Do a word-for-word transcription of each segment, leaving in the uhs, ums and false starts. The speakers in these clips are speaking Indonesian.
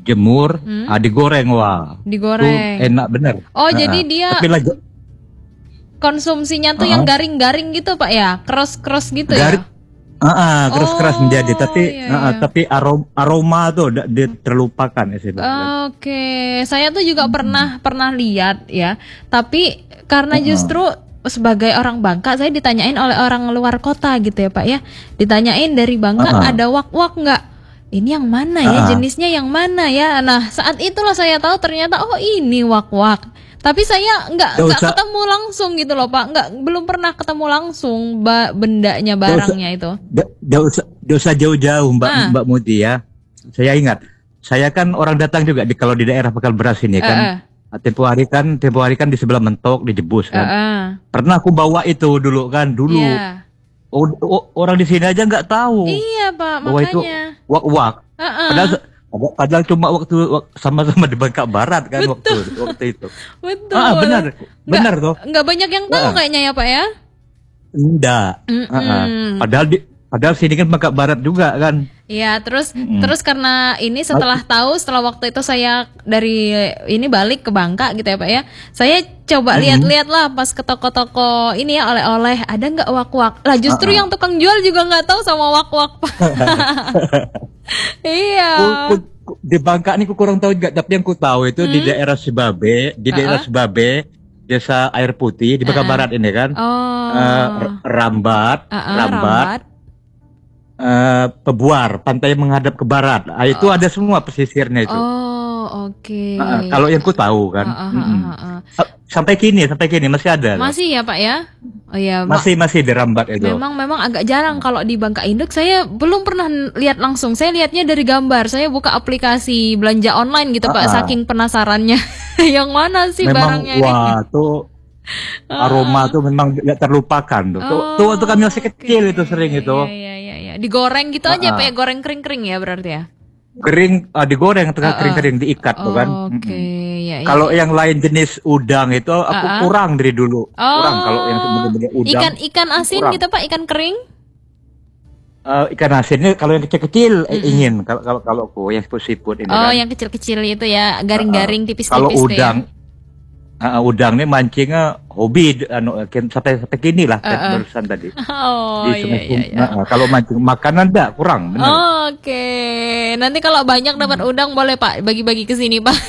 jemur, Hmm? ah, digoreng, wah. Digoreng. Tuh enak bener. Oh, Ah, jadi ah. dia Tapi lagi konsumsinya tuh Ah, yang ah. garing-garing gitu Pak ya? Keras-keras gitu garing, ya? ah, ah, keras-keras Oh, menjadi, tapi iya, ah, ah, iya. tapi aroma, aroma tuh da- dia terlupakan ya sih Bang. Oke, saya tuh juga pernah pernah lihat ya. Tapi karena Ah, ah. justru sebagai orang Bangka, saya ditanyain oleh orang luar kota gitu ya Pak ya. Ditanyain dari Bangka Ah, ah. ada wak-wak nggak? Ini yang mana ya? Ah, ah. Jenisnya yang mana ya? Nah, saat itulah saya tahu ternyata oh ini wak-wak. Tapi saya nggak Nggak nggak usah, ketemu langsung gitu loh Pak. Nggak belum pernah ketemu langsung ba- bendanya nggak usah, barangnya itu. nggak nggak usah, nggak usah jauh-jauh Mbak Ah, Mbak Muti ya. Saya ingat, saya kan orang datang juga di kalau di daerah Pekal Beras ini eh, kan. eh, ah, Tempo hari kan, tempo hari kan di sebelah mentok dijebus eh, kan. eh. Pernah aku bawa itu dulu kan, dulu. Iya, O- o- orang di sini aja nggak tahu iya Pak, bahwa itu makanya. wak-wak. Eh, eh. Padahal padahal cuma waktu wak- sama-sama di Bangka Barat kan waktu Betul, waktu itu. betul. Ah, benar. Nggak Benar toh. nggak banyak yang tahu Ah, kayaknya ya Pak ya. enggak. Ah, ah. Mm-mm. Padahal di padahal sini kan Bangka Barat juga kan. Iya, terus Mm-mm. terus karena ini Ah, setelah tahu setelah waktu itu saya dari ini balik ke Bangka gitu ya Pak ya. Saya coba mm-mm. lihat-lihat lah pas ke toko-toko ini ya oleh-oleh ada nggak wak-wak. Lah Ah, justru ah. yang tukang jual juga nggak tahu sama wak-wak Pak. Iya. Ku- ku- ku- di Bangka ini ku kurang tahu juga, tapi yang ku tahu itu di Hmm? daerah Sebabe, di daerah Uh-uh. Sebabe, Desa Air Putih di Bangka Uh-uh. Barat ini kan. Eh, R- Oh. Rambat, Uh-uh, Rambat, Rambat. eh, Pebuar, pantai yang menghadap ke barat. Ah, itu ada semua pesisirnya itu. Oh, oke. Ah, ah, kalau yang ku tahu kan. Ah, ah, Mm-mm. ah, ah, ah. Sa- Sampai kini, sampai kini masih ada loh. Masih ya Pak ya? Oh ya, ma- Masih masih di Rambat itu. memang memang agak jarang kalau di Bangka Induk. Saya belum pernah n- lihat langsung. Saya lihatnya dari gambar. Saya buka aplikasi belanja online gitu Pak, Ah, ah. saking penasarannya. Yang mana sih Memang barangnya ini? wah tuh aroma tuh memang tidak terlupakan tuh. Tuh, tuh waktu kami masih kecil itu sering itu. Iya, iya, iya, iya. Digoreng gitu Ah, aja ah. Pak ya, goreng kering-kering ya berarti ya. Kering, ah, digoreng tengah Ah, ah. kering-kering diikat tuh kan. Oke, Mm-mm. ya, ya. Kalau yang lain jenis udang itu aku Ah, ah. kurang dari dulu. Kurang kalau yang Oh, benar-benar udang ikan ikan asin kurang. gitu Pak, ikan kering? Eh, ikan asinnya kalau yang kecil-kecil eh, Mm-mm. ingin kalau kalau kalau aku yang seafood ini Oh, kan. yang kecil-kecil itu ya, Ah, ah. garing-garing Kalau tipis-tipis tuh ya. udang, ah, ah, udang nih mancingnya hobi d- anu kin- sampai sampai kini lah Ah, ah. barusan tadi. Oh, Di iya, sungai iya, Kum- iya. ah, ah. Kalau mancing makanan enggak kurang benar. Oke, nanti kalau banyak dapat Hmm. udang boleh Pak bagi-bagi ke sini Pak.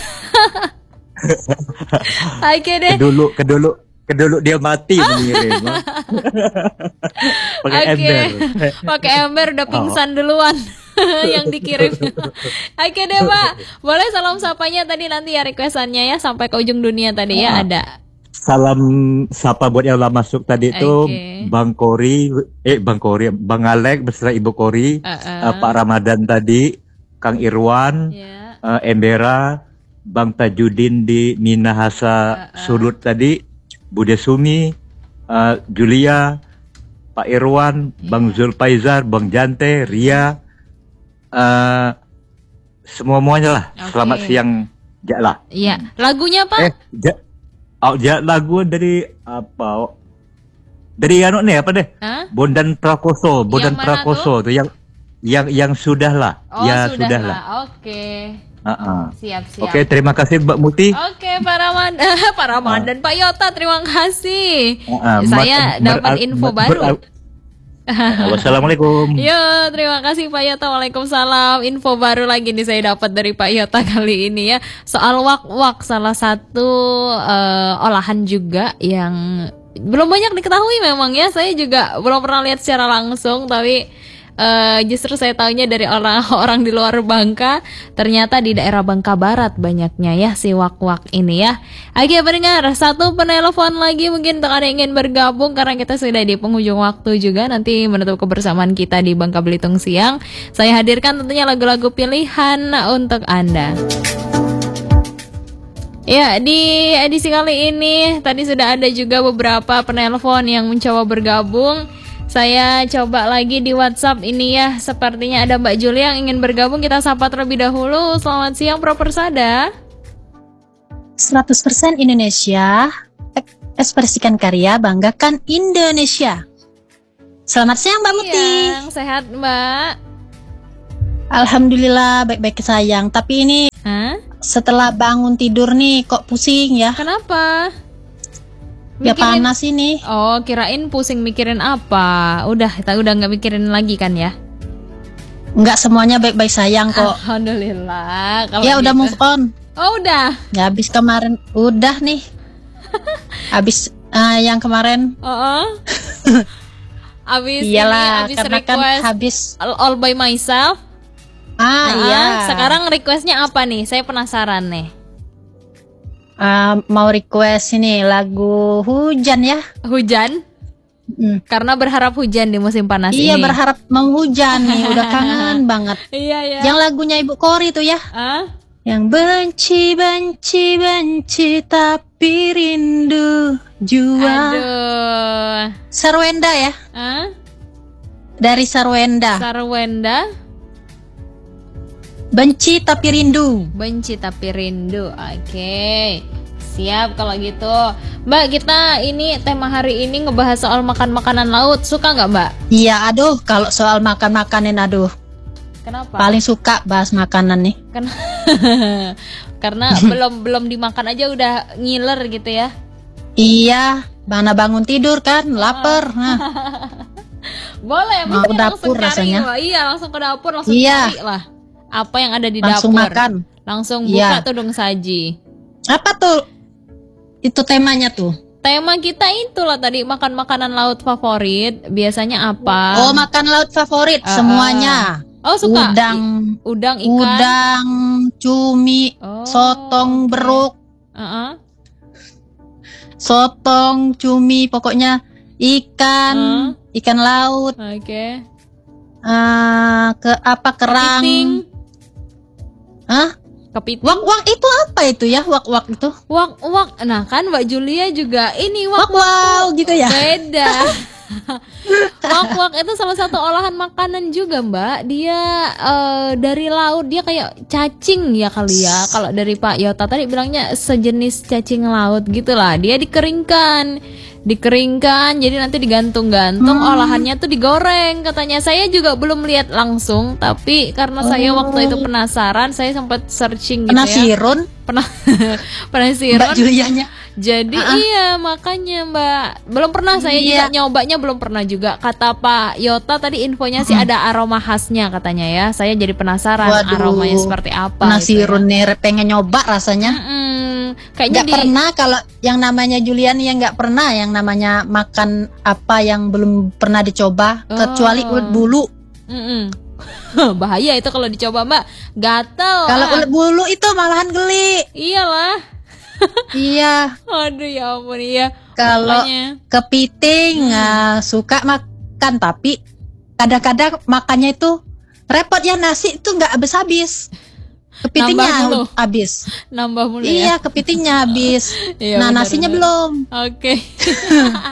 Oke deh. Kedulu kedulu kedulu dia mati mengirim. ah. Pakai Oke, ember. pakai ember udah Oh. pingsan duluan yang dikirim. Oke deh Pak, boleh salam sapanya tadi nanti ya requestannya ya sampai ke ujung dunia tadi ya Ah. ada. Salam sapa buat yang lama masuk tadi itu Oke. Bang Kori, eh Bang Kori, Bang Alek beserta Ibu Kori, Uh-uh. eh, Pak Ramadan tadi, Kang Irwan, Ya. eh, Embera, Bang Tajudin di Minahasa Uh-uh. Sulut tadi, Bude Sumi, eh, Julia, Pak Irwan, Bang Zulfaizar, Bang Jante, Ria, eh, semua-muanya lah. Oke. Selamat siang, ja lah. Iya, lagunya Pak? Eh, ja, oh, ja, lagu dari apa? Dari anu nih apa deh? Hah? Bondan Prakoso, Bondan Yang mana Prakoso tuh yang yang yang sudah lah. Oh, Ya sudah sudah lah. lah. Oke. Ah, ah. Siap, siap. Oke, terima kasih Mbak Muti. Oke, Pak Ramadan, Pak Ramadan, Pak Yota, terima kasih. Ah, ah, Saya ber- dapat ber- info ber- baru. Ah, Wassalamualaikum. Yo, terima kasih Pak Yota. Waalaikumsalam. Info baru lagi nih saya dapat dari Pak Yota kali ini ya. Soal wak-wak, salah satu eh, olahan juga yang belum banyak diketahui memang ya. Saya juga belum pernah lihat secara langsung, tapi eh, justru saya tahunya dari orang-orang di luar Bangka. Ternyata di daerah Bangka Barat banyaknya ya si wak-wak ini ya. Oke pendengar, satu penelpon lagi mungkin untuk Anda yang ingin bergabung karena kita sudah di penghujung waktu juga nanti menutup kebersamaan kita di Bangka Belitung siang. Saya hadirkan tentunya lagu-lagu pilihan untuk Anda. Ya, di edisi kali ini tadi sudah ada juga beberapa penelpon yang mencoba bergabung. Saya coba lagi di WhatsApp ini ya. Sepertinya ada Mbak Julia yang ingin bergabung. Kita sapa terlebih dahulu. Selamat siang Pro Persada. seratus persen Indonesia, ekspresikan karya, banggakan Indonesia. Selamat siang Mbak Muti. Siang, sehat Mbak. Alhamdulillah baik-baik sayang. Tapi ini setelah bangun tidur nih kok pusing ya? Kenapa? Ya panas ini. Oh, kirain pusing mikirin apa? Udah, kita udah nggak mikirin lagi kan ya? Enggak semuanya baik-baik sayang kok. Alhamdulillah. Kalau Ya udah gitu. move on. Oh udah. Ya habis kemarin udah nih. Habis eh, yang kemarin. Oh. Abis Iyalah, ini, abis karena kan request habis. all, all by myself. Ah Ah, iya. Sekarang requestnya apa nih? Saya penasaran nih. Ah, mau request ini lagu hujan ya. Hujan? Mm. Karena berharap hujan di musim panas Iya ini. berharap mau hujan nih. Udah kangen banget. Iya ya. Yang lagunya Ibu Kori tuh ya. Ah? Yang benci, benci, benci tapi rindu jua. Aduh. Sarwenda ya. Ah? Dari Sarwenda. Sarwenda, Benci tapi rindu. benci tapi rindu. Oke. Siap kalau gitu. Mbak, kita ini tema hari ini ngebahas soal makan makanan laut. Suka nggak, Mbak? Iya, aduh kalau soal makan-makanin aduh. Kenapa? Paling suka bahas makanan nih. Kan karena belum belum dimakan aja udah ngiler gitu ya. Iya, mana bangun tidur kan, lapar. Nah, Boleh, Mau bisa ke langsung dapur cari, rasanya. Mbak. Iya, langsung ke dapur, langsung Iya. cari lah. Apa yang ada di langsung dapur. makan. Langsung buka Iya. tudung saji. Apa tuh? Itu temanya tuh. Tema kita itulah tadi, makan makanan laut favorit. Biasanya apa? Oh, makan laut favorit Ah, semuanya. Oh, suka. Udang, I- udang, ikan. udang, cumi, Oh, sotong, oke. beruk, Uh-uh. sotong, cumi, pokoknya ikan, Hmm. ikan laut, Oke. eh, ke apa kerang, Kepiting. Hah? Kepiting. Wak-wak itu apa itu ya? Wak-wak itu? Wak wak. Nah kan Mbak Julia juga ini wak Wak-wow gitu ya? beda. Wak wak itu salah satu olahan makanan juga Mbak. Dia eh, dari laut, dia kayak cacing ya kali ya. Kalau dari Pak Yota tadi bilangnya sejenis cacing laut gitulah. Dia dikeringkan, dikeringkan, jadi nanti digantung-gantung. Hmm. Olahannya tuh digoreng katanya. Saya juga belum lihat langsung, tapi karena saya Oh. waktu itu penasaran, saya sempat searching gitu ya. Penasirun, Pernah Mbak penasiran. Julianya. Jadi Ah, ah. iya makanya Mbak, belum pernah saya juga Iya. nyobanya, belum pernah juga. Kata Pak Yota tadi infonya sih ada aroma khasnya katanya ya. Saya jadi penasaran Waduh, aromanya seperti apa. Penasirun nih, pengen nyoba rasanya. Mm-mm. Kayaknya Nggak di pernah kalau yang namanya Julian ya nggak pernah yang namanya makan apa yang belum pernah dicoba Oh. kecuali ulet bulu. Mm-mm. Bahaya itu kalau dicoba Mbak, gatel. Kalau ah. ulet bulu itu malahan geli. Iyalah. Iya. Aduh ya ampun iya. Kalau Makanya. kepiting ah, suka makan tapi kadang-kadang makannya itu repot ya, nasi itu nggak habis-habis. Kepitingnya Nambah mulu. habis. Nambah mulu Iya, ya. kepitingnya habis. Iya, nah, benar, nasinya benar. belum. Oke.